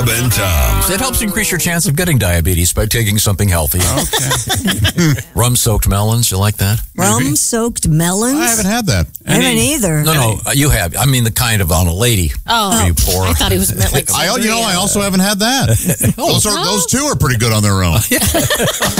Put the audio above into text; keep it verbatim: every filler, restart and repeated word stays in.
And Tom. It helps increase your chance of getting diabetes by taking something healthy. Okay. Rum-soaked melons, you like that? Rum-soaked melons? I haven't had that. I haven't either. No, no, uh, you have. I mean the kind of on a lady. Oh, you pour. I thought he was meant like I, you know, I also haven't had that. those, are, those two are pretty good on their own.